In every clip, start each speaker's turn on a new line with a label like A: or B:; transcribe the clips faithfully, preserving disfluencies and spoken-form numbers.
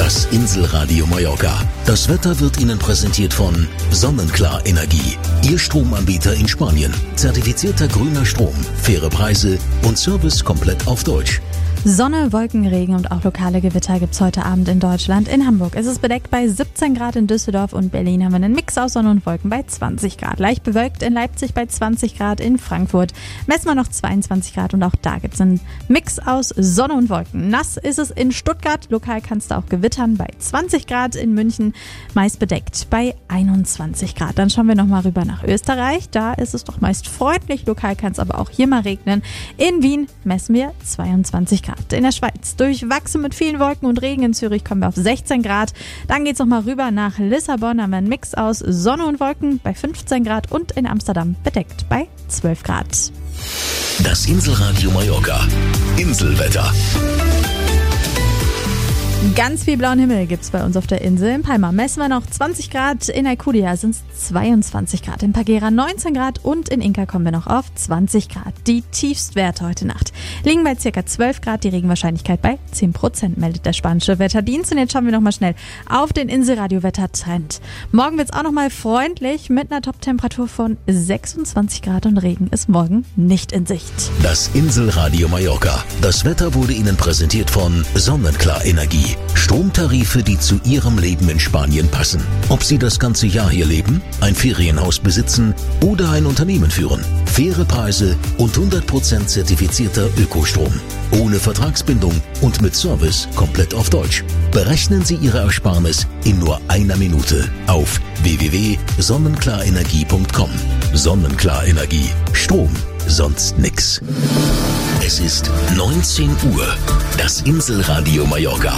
A: Das Inselradio Mallorca. Das Wetter wird Ihnen präsentiert von Sonnenklar Energie. Ihr Stromanbieter in Spanien. Zertifizierter grüner Strom, faire Preise und Service komplett auf Deutsch.
B: Sonne, Wolken, Regen und auch lokale Gewitter gibt's heute Abend in Deutschland. In Hamburg ist es bedeckt bei siebzehn Grad, in Düsseldorf und Berlin haben wir einen Mix aus Sonne und Wolken bei zwanzig Grad. Leicht bewölkt in Leipzig bei zwanzig Grad, in Frankfurt messen wir noch zweiundzwanzig Grad und auch da gibt's einen Mix aus Sonne und Wolken. Nass ist es in Stuttgart, lokal kannst du auch gewittern bei zwanzig Grad, in München meist bedeckt bei einundzwanzig Grad. Dann schauen wir nochmal rüber nach Österreich, da ist es doch meist freundlich, lokal kann es aber auch hier mal regnen. In Wien messen wir zweiundzwanzig Grad. In der Schweiz durchwachsen mit vielen Wolken und Regen. In Zürich kommen wir auf sechzehn Grad. Dann geht's noch mal rüber nach Lissabon. Haben wir einen Mix aus Sonne und Wolken bei fünfzehn Grad und in Amsterdam bedeckt bei zwölf Grad.
A: Das Inselradio Mallorca. Inselwetter.
B: Ganz viel blauen Himmel gibt's bei uns auf der Insel. In Palma messen wir noch zwanzig Grad, in Alcudia sind es zweiundzwanzig Grad, in Pagera neunzehn Grad und in Inca kommen wir noch auf zwanzig Grad. Die Tiefstwerte heute Nacht liegen bei ca. zwölf Grad, die Regenwahrscheinlichkeit bei zehn Prozent, meldet der spanische Wetterdienst. Und jetzt schauen wir noch mal schnell auf den Inselradio-Wettertrend. Morgen wird's auch noch mal freundlich mit einer Top-Temperatur von sechsundzwanzig Grad und Regen ist morgen nicht in Sicht.
A: Das Inselradio Mallorca. Das Wetter wurde Ihnen präsentiert von Sonnenklar Energie. Stromtarife, die zu Ihrem Leben in Spanien passen. Ob Sie das ganze Jahr hier leben, ein Ferienhaus besitzen oder ein Unternehmen führen. Faire Preise und hundert Prozent zertifizierter Ökostrom. Ohne Vertragsbindung und mit Service komplett auf Deutsch. Berechnen Sie Ihre Ersparnis in nur einer Minute auf w w w punkt sonnenklarenergie punkt com. Sonnenklar Energie. Strom, sonst nix. Es ist neunzehn Uhr. Das Inselradio Mallorca.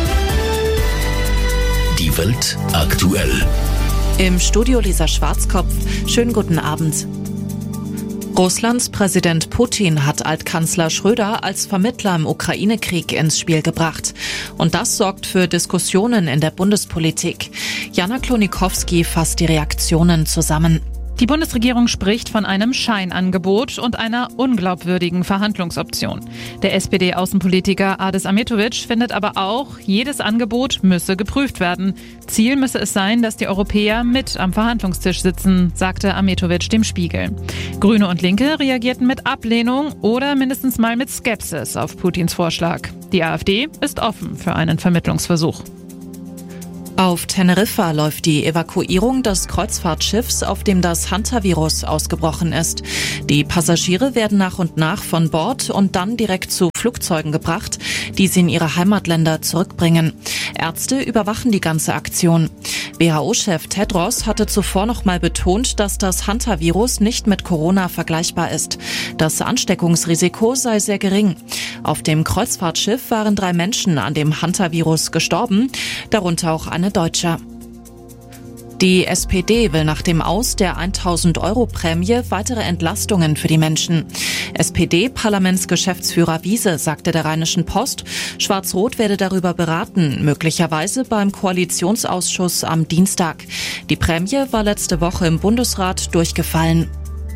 A: Die Welt aktuell.
C: Im Studio Lisa Schwarzkopf. Schönen guten Abend. Russlands Präsident Putin hat Altkanzler Schröder als Vermittler im Ukraine-Krieg ins Spiel gebracht. Und das sorgt für Diskussionen in der Bundespolitik. Jana Klonikowski fasst die Reaktionen zusammen.
D: Die Bundesregierung spricht von einem Scheinangebot und einer unglaubwürdigen Verhandlungsoption. Der S P D-Außenpolitiker Adis Ahmetovic findet aber auch, jedes Angebot müsse geprüft werden. Ziel müsse es sein, dass die Europäer mit am Verhandlungstisch sitzen, sagte Ahmetovic dem Spiegel. Grüne und Linke reagierten mit Ablehnung oder mindestens mal mit Skepsis auf Putins Vorschlag. Die AfD ist offen für einen Vermittlungsversuch.
C: Auf Teneriffa läuft die Evakuierung des Kreuzfahrtschiffs, auf dem das Hantavirus ausgebrochen ist. Die Passagiere werden nach und nach von Bord und dann direkt zu Flugzeugen gebracht, die sie in ihre Heimatländer zurückbringen. Ärzte überwachen die ganze Aktion. W H O-Chef Tedros hatte zuvor noch mal betont, dass das Hantavirus nicht mit Corona vergleichbar ist. Das Ansteckungsrisiko sei sehr gering. Auf dem Kreuzfahrtschiff waren drei Menschen an dem Hantavirus gestorben, darunter auch eine Deutsche. Die S P D will nach dem Aus der tausend Euro Prämie weitere Entlastungen für die Menschen. S P D-Parlamentsgeschäftsführer Wiese sagte der Rheinischen Post, Schwarz-Rot werde darüber beraten, möglicherweise beim Koalitionsausschuss am Dienstag. Die Prämie war letzte Woche im Bundesrat durchgefallen.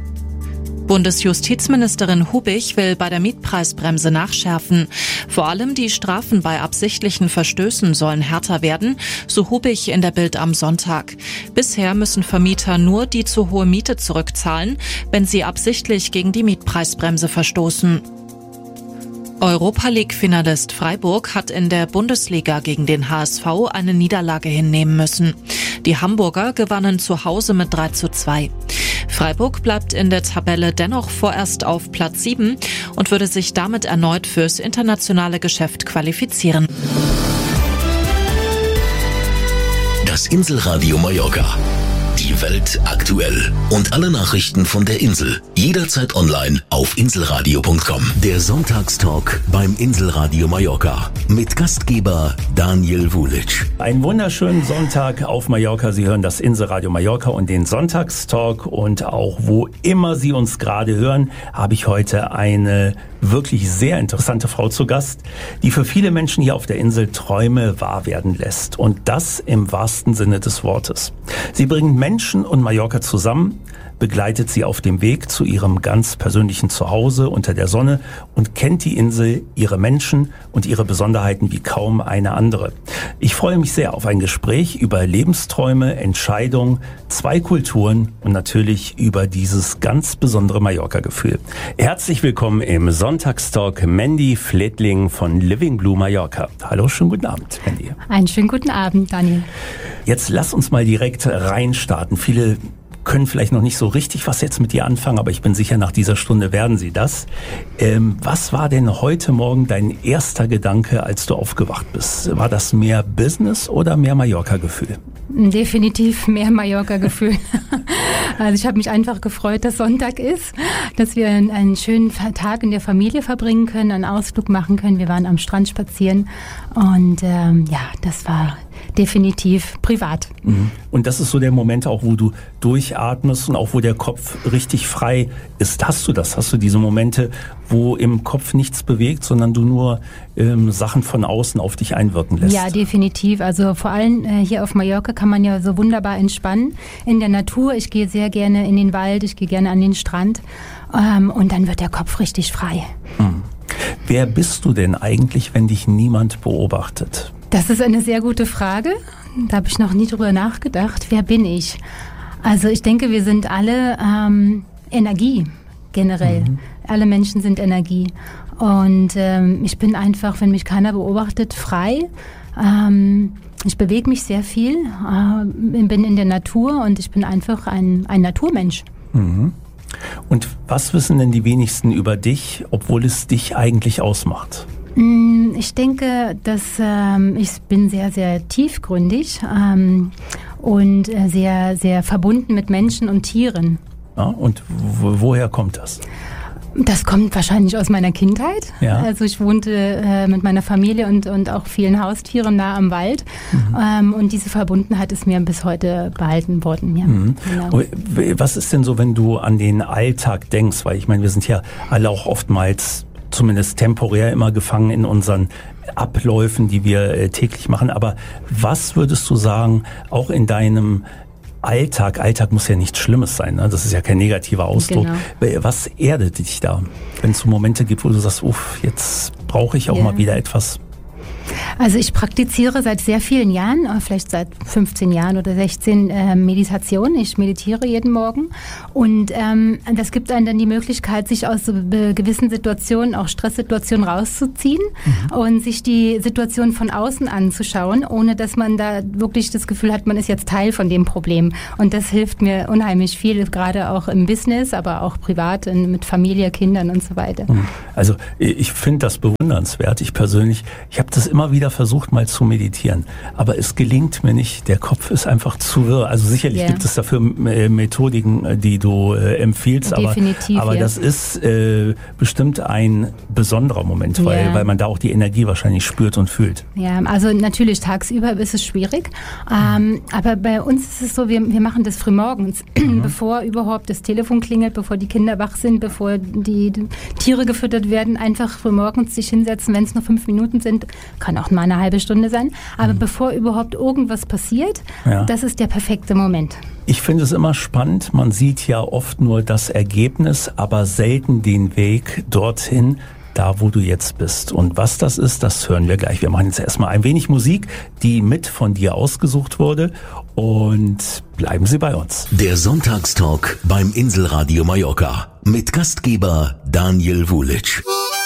C: Bundesjustizministerin Hubich will bei der Mietpreisbremse nachschärfen. Vor allem die Strafen bei absichtlichen Verstößen sollen härter werden, so Hubich in der Bild am Sonntag. Bisher müssen Vermieter nur die zu hohe Miete zurückzahlen, wenn sie absichtlich gegen die Mietpreisbremse verstoßen. Europa-League-Finalist Freiburg hat in der Bundesliga gegen den H S V eine Niederlage hinnehmen müssen. Die Hamburger gewannen zu Hause mit drei zu zwei. Freiburg bleibt in der Tabelle dennoch vorerst auf Platz sieben und würde sich damit erneut fürs internationale Geschäft qualifizieren.
A: Das Inselradio Mallorca. Die Welt aktuell. Und alle Nachrichten von der Insel. Jederzeit online auf inselradio punkt com. Der Sonntagstalk beim Inselradio Mallorca. Mit Gastgeber Daniel Vulic.
E: Einen wunderschönen Sonntag auf Mallorca. Sie hören das Inselradio Mallorca und den Sonntagstalk. Und auch wo immer Sie uns gerade hören, habe ich heute eine wirklich sehr interessante Frau zu Gast, die für viele Menschen hier auf der Insel Träume wahr werden lässt. Und das im wahrsten Sinne des Wortes. Sie bringt Menschen und Mallorca zusammen begleitet sie auf dem Weg zu ihrem ganz persönlichen Zuhause unter der Sonne und kennt die Insel, ihre Menschen und ihre Besonderheiten wie kaum eine andere. Ich freue mich sehr auf ein Gespräch über Lebensträume, Entscheidungen, zwei Kulturen und natürlich über dieses ganz besondere Mallorca-Gefühl. Herzlich willkommen im Sonntagstalk Mandy Fledling von Living Blue Mallorca. Hallo, schönen guten Abend, Mandy.
F: Einen schönen guten Abend, Daniel.
E: Jetzt lass uns mal direkt reinstarten. Viele können vielleicht noch nicht so richtig was jetzt mit dir anfangen, aber ich bin sicher, nach dieser Stunde werden sie das. Ähm, was war denn heute Morgen dein erster Gedanke, als du aufgewacht bist? War das mehr Business oder mehr Mallorca-Gefühl?
F: Definitiv mehr Mallorca-Gefühl. Also ich habe mich einfach gefreut, dass Sonntag ist, dass wir einen schönen Tag in der Familie verbringen können, einen Ausflug machen können. Wir waren am Strand spazieren und ähm, ja, das war definitiv privat.
E: Und das ist so der Moment auch, wo du durchatmest und auch wo der Kopf richtig frei ist. Hast du das? Hast du diese Momente, wo im Kopf nichts bewegt, sondern du nur ähm, Sachen von außen auf dich einwirken lässt?
F: Ja, definitiv. Also vor allem äh, hier auf Mallorca kann man ja so wunderbar entspannen in der Natur. Ich gehe sehr gerne in den Wald, ich gehe gerne an den Strand ähm, und dann wird der Kopf richtig frei.
E: Hm. Wer bist du denn eigentlich, wenn dich niemand beobachtet?
F: Das ist eine sehr gute Frage. Da habe ich noch nie drüber nachgedacht. Wer bin ich? Also ich denke, wir sind alle ähm, Energie generell. Mhm. Alle Menschen sind Energie. Und ähm, ich bin einfach, wenn mich keiner beobachtet, frei. Ähm, ich bewege mich sehr viel, äh, bin in der Natur und ich bin einfach ein, ein Naturmensch.
E: Mhm. Und was wissen denn die wenigsten über dich, obwohl es dich eigentlich ausmacht?
F: Ich denke, dass ähm, ich bin sehr, sehr tiefgründig ähm, und sehr, sehr verbunden mit Menschen und Tieren.
E: Ja, und wo, woher kommt das?
F: Das kommt wahrscheinlich aus meiner Kindheit. Ja. Also ich wohnte äh, mit meiner Familie und, und auch vielen Haustieren nah am Wald. Mhm. Ähm, und diese Verbundenheit ist mir bis heute behalten worden. Ja.
E: Mhm.
F: Genau.
E: Was ist denn so, wenn du an den Alltag denkst? Weil ich meine, wir sind ja alle auch oftmals zumindest temporär immer gefangen in unseren Abläufen, die wir äh, täglich machen. Aber was würdest du sagen, auch in deinem Alltag, Alltag muss ja nichts Schlimmes sein, ne? Das ist ja kein negativer Ausdruck. Genau. Was erdet dich da, wenn es so Momente gibt, wo du sagst, uff, jetzt brauche ich auch yeah. mal wieder etwas?
F: Also ich praktiziere seit sehr vielen Jahren, vielleicht seit fünfzehn Jahren oder sechzehn äh, Meditation. Ich meditiere jeden Morgen und ähm, das gibt einem dann die Möglichkeit, sich aus so gewissen Situationen, auch Stresssituationen rauszuziehen mhm. und sich die Situation von außen anzuschauen, ohne dass man da wirklich das Gefühl hat, man ist jetzt Teil von dem Problem. Und das hilft mir unheimlich viel, gerade auch im Business, aber auch privat mit Familie, Kindern und so weiter.
E: Also ich finde das bewundernswert. Ich persönlich, ich habe das immer wieder versucht, mal zu meditieren. Aber es gelingt mir nicht. Der Kopf ist einfach zu wirr. Also sicherlich yeah. gibt es dafür äh, Methodiken, die du äh, empfiehlst.
F: Definitiv,
E: aber aber
F: ja.
E: das ist äh, bestimmt ein besonderer Moment, weil, yeah. weil man da auch die Energie wahrscheinlich spürt und fühlt.
F: Ja, also natürlich tagsüber ist es schwierig. Ähm, aber bei uns ist es so, wir, wir machen das frühmorgens, mhm. bevor überhaupt das Telefon klingelt, bevor die Kinder wach sind, bevor die, die Tiere gefüttert werden. Einfach frühmorgens sich hinsetzen, wenn es nur fünf Minuten sind, kann auch mal eine halbe Stunde sein, aber mhm. bevor überhaupt irgendwas passiert, ja. das ist der perfekte Moment.
E: Ich finde es immer spannend, man sieht ja oft nur das Ergebnis, aber selten den Weg dorthin, da wo du jetzt bist. Und was das ist, das hören wir gleich. Wir machen jetzt erstmal ein wenig Musik, die mit von dir ausgesucht wurde, und bleiben Sie bei uns.
A: Der Sonntagstalk beim Inselradio Mallorca mit Gastgeber Daniel Vulic.